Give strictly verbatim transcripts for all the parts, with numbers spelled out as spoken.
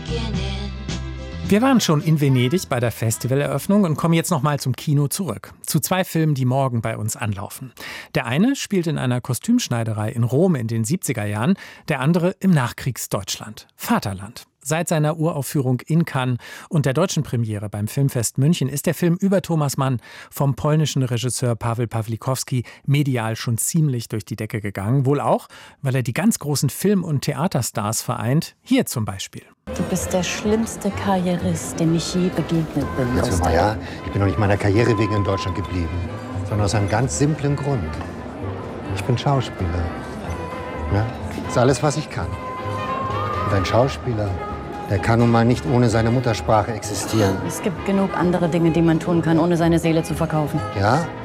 Wir waren schon in Venedig bei der Festivaleröffnung und kommen jetzt nochmal zum Kino zurück. Zu zwei Filmen, die morgen bei uns anlaufen. Der eine spielt in einer Kostümschneiderei in Rom in den siebziger Jahren, der andere im Nachkriegsdeutschland. Vaterland. Seit seiner Uraufführung in Cannes und der deutschen Premiere beim Filmfest München ist der Film über Thomas Mann vom polnischen Regisseur Paweł Pawlikowski medial schon ziemlich durch die Decke gegangen. Wohl auch, weil er die ganz großen Film- und Theaterstars vereint. Hier zum Beispiel. Du bist der schlimmste Karrierist, dem ich je begegnet bin. Also, Maja, ich bin doch nicht meiner Karriere wegen in Deutschland geblieben, sondern aus einem ganz simplen Grund. Ich bin Schauspieler. Ja? Das ist alles, was ich kann. Und ein Schauspieler, der kann nun mal nicht ohne seine Muttersprache existieren. Es gibt genug andere Dinge, die man tun kann, ohne seine Seele zu verkaufen. Ja? Ja.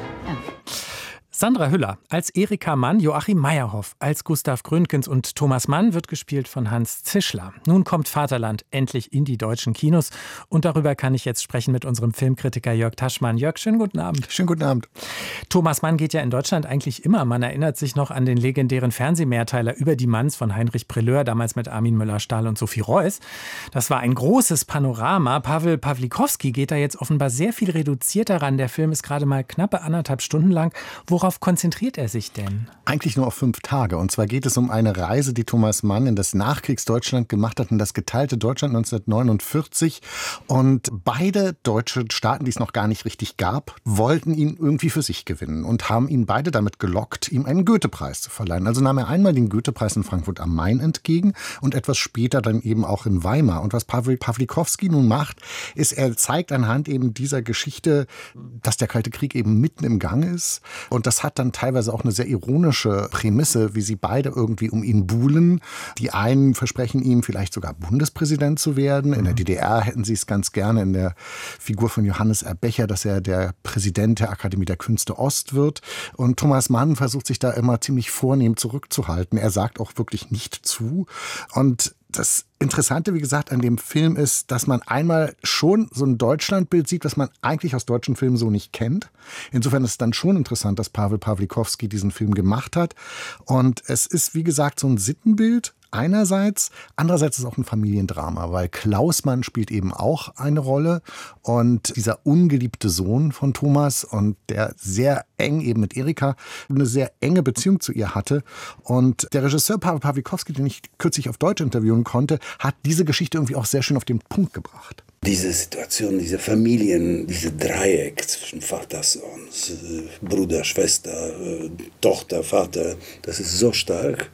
Sandra Hüller als Erika Mann, Joachim Meyerhoff als Gustav Gründgens und Thomas Mann wird gespielt von Hans Zischler. Nun kommt Vaterland endlich in die deutschen Kinos und darüber kann ich jetzt sprechen mit unserem Filmkritiker Jörg Taschmann. Jörg, schönen guten Abend. Schönen guten Abend. Thomas Mann geht ja in Deutschland eigentlich immer. Man erinnert sich noch an den legendären Fernsehmehrteiler über die Manns von Heinrich Prelleur, damals mit Armin Müller-Stahl und Sophie Reuss. Das war ein großes Panorama. Paweł Pawlikowski geht da jetzt offenbar sehr viel reduzierter ran. Der Film ist gerade mal knappe anderthalb Stunden lang. Worauf Worauf konzentriert er sich denn? Eigentlich nur auf fünf Tage. Und zwar geht es um eine Reise, die Thomas Mann in das Nachkriegsdeutschland gemacht hat, in das geteilte Deutschland neunzehnhundertneunundvierzig. Und beide deutsche Staaten, die es noch gar nicht richtig gab, wollten ihn irgendwie für sich gewinnen und haben ihn beide damit gelockt, ihm einen Goethe-Preis zu verleihen. Also nahm er einmal den Goethe-Preis in Frankfurt am Main entgegen und etwas später dann eben auch in Weimar. Und was Paweł Pawlikowski nun macht, ist, er zeigt anhand eben dieser Geschichte, dass der Kalte Krieg eben mitten im Gang ist. Und das hat dann teilweise auch eine sehr ironische Prämisse, wie sie beide irgendwie um ihn buhlen. Die einen versprechen ihm vielleicht sogar Bundespräsident zu werden. In der D D R hätten sie es ganz gerne in der Figur von Johannes Erbecher, dass er der Präsident der Akademie der Künste Ost wird. Und Thomas Mann versucht sich da immer ziemlich vornehm zurückzuhalten. Er sagt auch wirklich nicht zu. Und das Interessante, wie gesagt, an dem Film ist, dass man einmal schon so ein Deutschlandbild sieht, was man eigentlich aus deutschen Filmen so nicht kennt. Insofern ist es dann schon interessant, dass Paweł Pawlikowski diesen Film gemacht hat. Und es ist, wie gesagt, so ein Sittenbild einerseits. Andererseits ist es auch ein Familiendrama, weil Klaus Mann spielt eben auch eine Rolle. Und dieser ungeliebte Sohn von Thomas und der sehr eng eben mit Erika eine sehr enge Beziehung zu ihr hatte. Und der Regisseur Paweł Pawlikowski, den ich kürzlich auf Deutsch interviewen konnte, hat diese Geschichte irgendwie auch sehr schön auf den Punkt gebracht. Diese Situation, diese Familien, diese Dreieck zwischen Vater, Sohn, Bruder, Schwester, Tochter, Vater, das ist so stark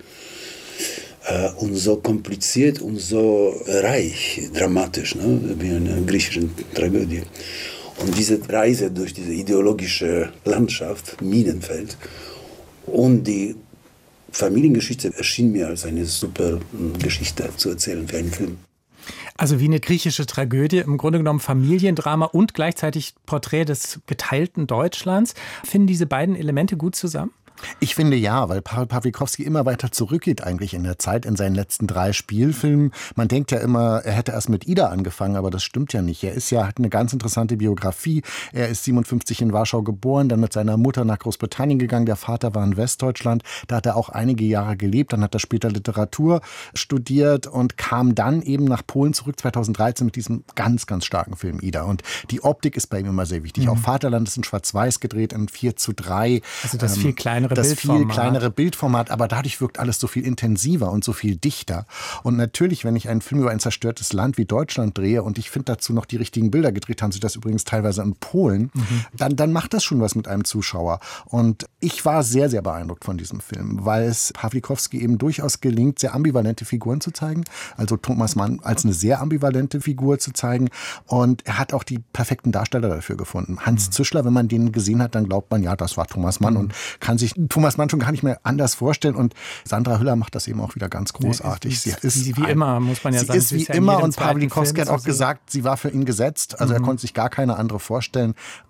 und so kompliziert und so reich, dramatisch, ne? Wie eine griechische Tragödie. Und diese Reise durch diese ideologische Landschaft, Minenfeld, und die Familiengeschichte erschien mir als eine super Geschichte zu erzählen für einen Film. Also wie eine griechische Tragödie, im Grunde genommen Familiendrama und gleichzeitig Porträt des geteilten Deutschlands. Finden diese beiden Elemente gut zusammen? Ich finde ja, weil Paweł Pawlikowski immer weiter zurückgeht eigentlich in der Zeit, in seinen letzten drei Spielfilmen. Man denkt ja immer, er hätte erst mit Ida angefangen, aber das stimmt ja nicht. Er ist ja, hat eine ganz interessante Biografie. Er ist siebenundfünfzig in Warschau geboren, dann mit seiner Mutter nach Großbritannien gegangen. Der Vater war in Westdeutschland. Da hat er auch einige Jahre gelebt. Dann hat er später Literatur studiert und kam dann eben nach Polen zurück, zweitausenddreizehn, mit diesem ganz, ganz starken Film Ida. Und die Optik ist bei ihm immer sehr wichtig. Mhm. Auch Vaterland ist in Schwarz-Weiß gedreht, in vier zu drei. Also das ähm, viel kleinere das Bildformat. viel kleinere Bildformat, aber dadurch wirkt alles so viel intensiver und so viel dichter. Und natürlich, wenn ich einen Film über ein zerstörtes Land wie Deutschland drehe und ich finde dazu noch die richtigen Bilder, gedreht haben sie das übrigens teilweise in Polen, mhm. dann, dann macht das schon was mit einem Zuschauer. Und ich war sehr, sehr beeindruckt von diesem Film, weil es Pawlikowski eben durchaus gelingt, sehr ambivalente Figuren zu zeigen. Also Thomas Mann als eine sehr ambivalente Figur zu zeigen. Und er hat auch die perfekten Darsteller dafür gefunden. Hans mhm. Zischler, wenn man den gesehen hat, dann glaubt man, ja, das war Thomas Mann mhm. und kann sich Thomas Mann schon gar nicht mehr anders vorstellen. Und Sandra Hüller macht das eben auch wieder ganz großartig. Sie ist wie, wie immer, muss man ja sie sagen. Sie ist wie immer und Pawlikowski hat auch gesagt, sie war für ihn gesetzt. Also mhm. er konnte sich gar keine andere vorstellen.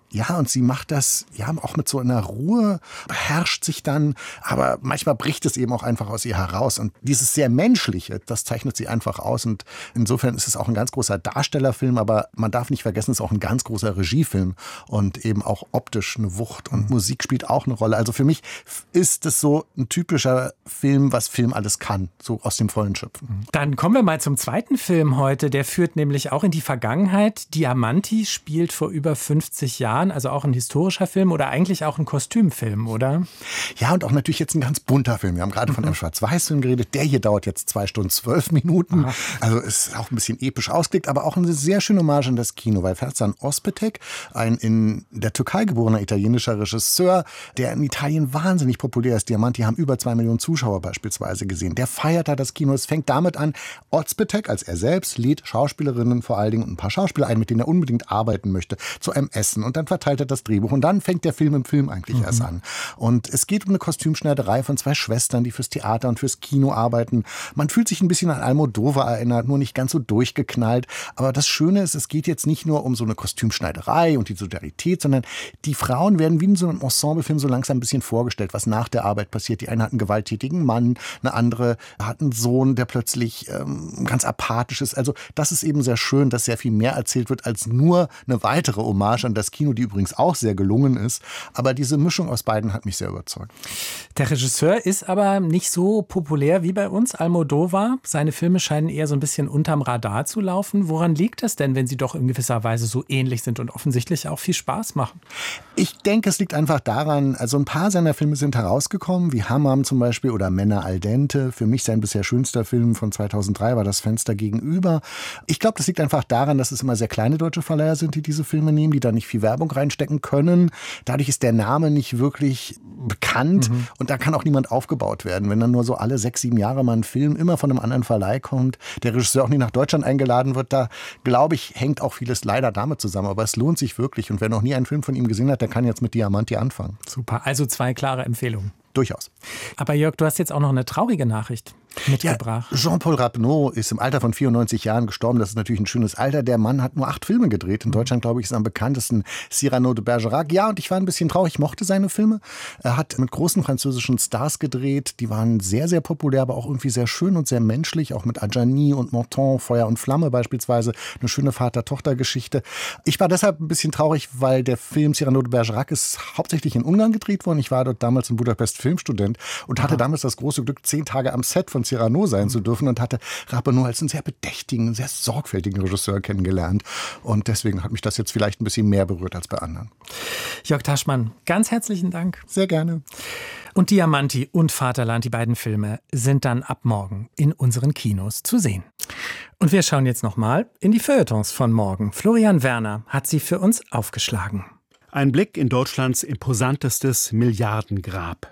Ja, und sie macht das ja auch mit so einer Ruhe, beherrscht sich dann, aber manchmal bricht es eben auch einfach aus ihr heraus. Und dieses sehr Menschliche, das zeichnet sie einfach aus. Und insofern ist es auch ein ganz großer Darstellerfilm, aber man darf nicht vergessen, es ist auch ein ganz großer Regiefilm und eben auch optisch eine Wucht und Musik spielt auch eine Rolle. Also für mich ist es so ein typischer Film, was Film alles kann, so aus dem Vollen schöpfen. Dann kommen wir mal zum zweiten Film heute. Der führt nämlich auch in die Vergangenheit. Diamanti spielt vor über fünfzig Jahren. Also auch ein historischer Film oder eigentlich auch ein Kostümfilm, oder? Ja, und auch natürlich jetzt ein ganz bunter Film. Wir haben gerade von einem Schwarz-Weiß-Film geredet. Der hier dauert jetzt zwei Stunden, zwölf Minuten. Aha. Also ist auch ein bisschen episch ausgelegt, aber auch eine sehr schöne Hommage an das Kino, weil Ferzan Özpetek, ein in der Türkei geborener italienischer Regisseur, der in Italien wahnsinnig populär ist. Diamanti haben über zwei Millionen Zuschauer beispielsweise gesehen. Der feiert da das Kino. Es fängt damit an, Özpetek als er selbst lädt Schauspielerinnen vor allen Dingen und ein paar Schauspieler ein, mit denen er unbedingt arbeiten möchte, zu einem Essen. Und dann verteilt er das Drehbuch und dann fängt der Film im Film eigentlich mhm. erst an. Und es geht um eine Kostümschneiderei von zwei Schwestern, die fürs Theater und fürs Kino arbeiten. Man fühlt sich ein bisschen an Almodovar erinnert, nur nicht ganz so durchgeknallt. Aber das Schöne ist, es geht jetzt nicht nur um so eine Kostümschneiderei und die Solidarität, sondern die Frauen werden wie in so einem Ensemblefilm so langsam ein bisschen vorgestellt, was nach der Arbeit passiert. Die eine hat einen gewalttätigen Mann, eine andere hat einen Sohn, der plötzlich ähm, ganz apathisch ist. Also das ist eben sehr schön, dass sehr viel mehr erzählt wird als nur eine weitere Hommage an das Kino, die übrigens auch sehr gelungen ist. Aber diese Mischung aus beiden hat mich sehr überzeugt. Der Regisseur ist aber nicht so populär wie bei uns, Almodovar. Seine Filme scheinen eher so ein bisschen unterm Radar zu laufen. Woran liegt das denn, wenn sie doch in gewisser Weise so ähnlich sind und offensichtlich auch viel Spaß machen? Ich denke, es liegt einfach daran, also ein paar seiner Filme sind herausgekommen, wie Hammam zum Beispiel oder Männer al dente. Für mich sein bisher schönster Film von zweitausenddrei war Das Fenster gegenüber. Ich glaube, das liegt einfach daran, dass es immer sehr kleine deutsche Verleiher sind, die diese Filme nehmen, die da nicht viel Werbung reinstecken können. Dadurch ist der Name nicht wirklich bekannt mhm. und da kann auch niemand aufgebaut werden. Wenn dann nur so alle sechs, sieben Jahre mal ein Film immer von einem anderen Verleih kommt, der Regisseur auch nie nach Deutschland eingeladen wird, da glaube ich, hängt auch vieles leider damit zusammen. Aber es lohnt sich wirklich und wer noch nie einen Film von ihm gesehen hat, der kann jetzt mit Diamanti anfangen. Super, also zwei klare Empfehlungen. Durchaus. Aber Jörg, du hast jetzt auch noch eine traurige Nachricht mitgebracht. Ja, Jean-Paul Rapneau ist im Alter von vierundneunzig Jahren gestorben. Das ist natürlich ein schönes Alter. Der Mann hat nur acht Filme gedreht. In Deutschland, glaube ich, ist am bekanntesten Cyrano de Bergerac. Ja, und ich war ein bisschen traurig. Ich mochte seine Filme. Er hat mit großen französischen Stars gedreht. Die waren sehr, sehr populär, aber auch irgendwie sehr schön und sehr menschlich. Auch mit Adjani und Montand, Feuer und Flamme beispielsweise. Eine schöne Vater-Tochter-Geschichte. Ich war deshalb ein bisschen traurig, weil der Film Cyrano de Bergerac ist hauptsächlich in Ungarn gedreht worden. Ich war dort damals in Budapest Filmstudent und hatte Aha. damals das große Glück, zehn Tage am Set von Cyrano sein zu dürfen und hatte Rapneau als einen sehr bedächtigen, sehr sorgfältigen Regisseur kennengelernt. Und deswegen hat mich das jetzt vielleicht ein bisschen mehr berührt als bei anderen. Jörg Taschmann, ganz herzlichen Dank. Sehr gerne. Und Diamanti und Vaterland, die beiden Filme, sind dann ab morgen in unseren Kinos zu sehen. Und wir schauen jetzt nochmal in die Feuilletons von morgen. Florian Werner hat sie für uns aufgeschlagen. Ein Blick in Deutschlands imposantestes Milliardengrab.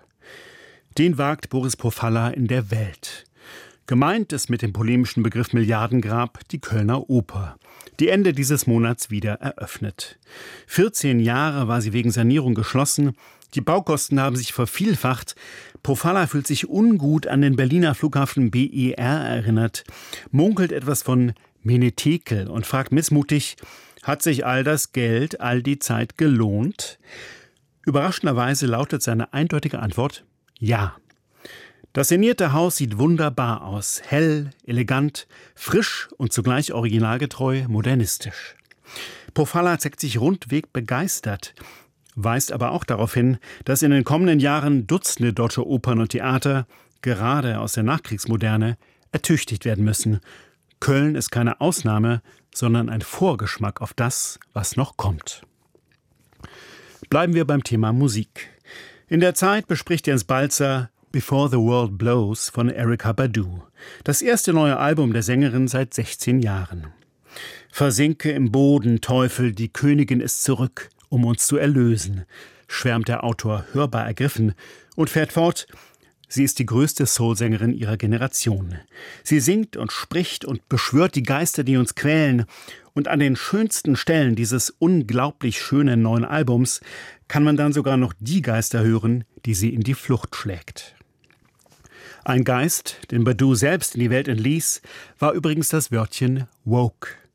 Den wagt Boris Pofalla in der Welt. Gemeint ist mit dem polemischen Begriff Milliardengrab die Kölner Oper, die Ende dieses Monats wieder eröffnet. vierzehn Jahre war sie wegen Sanierung geschlossen. Die Baukosten haben sich vervielfacht. Pofalla fühlt sich ungut an den Berliner Flughafen B E R erinnert, munkelt etwas von Menetekel und fragt missmutig, hat sich all das Geld, all die Zeit gelohnt? Überraschenderweise lautet seine eindeutige Antwort: Ja. Das sanierte Haus sieht wunderbar aus. Hell, elegant, frisch und zugleich originalgetreu modernistisch. Pofalla zeigt sich rundweg begeistert, weist aber auch darauf hin, dass in den kommenden Jahren Dutzende deutsche Opern und Theater, gerade aus der Nachkriegsmoderne, ertüchtigt werden müssen. Köln ist keine Ausnahme, sondern ein Vorgeschmack auf das, was noch kommt. Bleiben wir beim Thema Musik. In der Zeit bespricht Jens Balzer Before the World Blows von Erykah Badu, das erste neue Album der Sängerin seit sechzehn Jahren. Versinke im Boden, Teufel, die Königin ist zurück, um uns zu erlösen, schwärmt der Autor hörbar ergriffen und fährt fort: Sie ist die größte Soul-Sängerin ihrer Generation. Sie singt und spricht und beschwört die Geister, die uns quälen. Und an den schönsten Stellen dieses unglaublich schönen neuen Albums kann man dann sogar noch die Geister hören, die sie in die Flucht schlägt. Ein Geist, den Badu selbst in die Welt entließ, war übrigens das Wörtchen woke.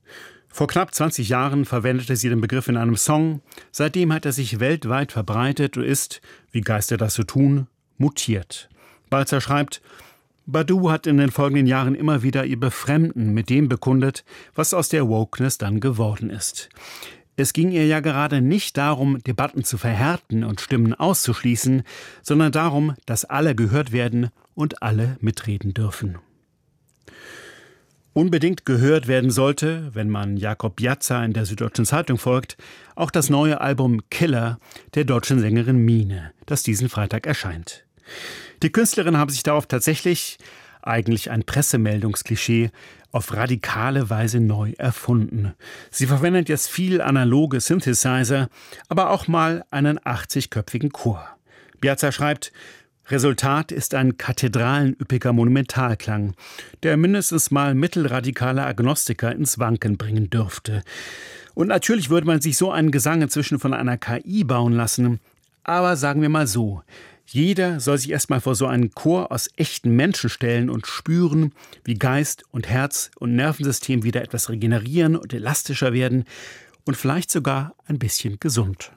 Vor knapp zwanzig Jahren verwendete sie den Begriff in einem Song. Seitdem hat er sich weltweit verbreitet und ist, wie Geister das so tun, mutiert. Balzer schreibt, Badu hat in den folgenden Jahren immer wieder ihr Befremden mit dem bekundet, was aus der Wokeness dann geworden ist. Es ging ihr ja gerade nicht darum, Debatten zu verhärten und Stimmen auszuschließen, sondern darum, dass alle gehört werden und alle mitreden dürfen. Unbedingt gehört werden sollte, wenn man Jakob Piazza in der Süddeutschen Zeitung folgt, auch das neue Album Killer der deutschen Sängerin Mine, das diesen Freitag erscheint. Die Künstlerin haben sich darauf tatsächlich, eigentlich ein Pressemeldungsklischee, auf radikale Weise neu erfunden. Sie verwendet jetzt viel analoge Synthesizer, aber auch mal einen achtzigköpfigen Chor. Piazza schreibt, Resultat ist ein kathedralenüppiger Monumentalklang, der mindestens mal mittelradikale Agnostiker ins Wanken bringen dürfte. Und natürlich würde man sich so einen Gesang inzwischen von einer K I bauen lassen, aber sagen wir mal so, jeder soll sich erstmal vor so einen Chor aus echten Menschen stellen und spüren, wie Geist und Herz und Nervensystem wieder etwas regenerieren und elastischer werden und vielleicht sogar ein bisschen gesund.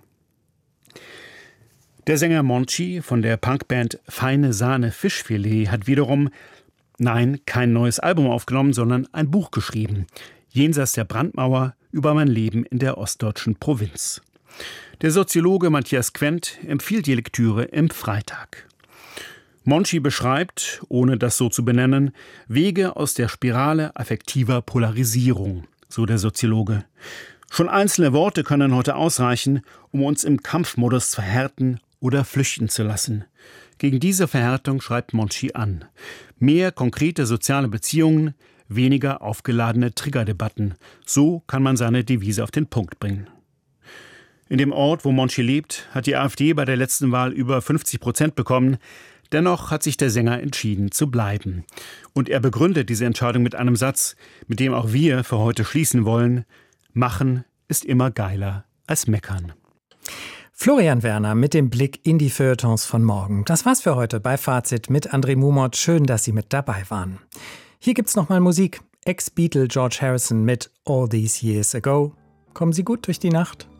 Der Sänger Monchi von der Punkband Feine Sahne Fischfilet hat wiederum, nein, kein neues Album aufgenommen, sondern ein Buch geschrieben. Jenseits der Brandmauer über mein Leben in der ostdeutschen Provinz. Der Soziologe Matthias Quent empfiehlt die Lektüre im Freitag. Monchi beschreibt, ohne das so zu benennen, Wege aus der Spirale affektiver Polarisierung, so der Soziologe. Schon einzelne Worte können heute ausreichen, um uns im Kampfmodus zu verhärten oder flüchten zu lassen. Gegen diese Verhärtung schreibt Monchi an. Mehr konkrete soziale Beziehungen, weniger aufgeladene Triggerdebatten. So kann man seine Devise auf den Punkt bringen. In dem Ort, wo Monchi lebt, hat die AfD bei der letzten Wahl über fünfzig Prozent bekommen. Dennoch hat sich der Sänger entschieden zu bleiben. Und er begründet diese Entscheidung mit einem Satz, mit dem auch wir für heute schließen wollen. Machen ist immer geiler als meckern. Florian Werner mit dem Blick in die Feuilletons von morgen. Das war's für heute bei Fazit mit André Mumot. Schön, dass Sie mit dabei waren. Hier gibt's nochmal Musik. Ex-Beatle George Harrison mit All These Years Ago. Kommen Sie gut durch die Nacht.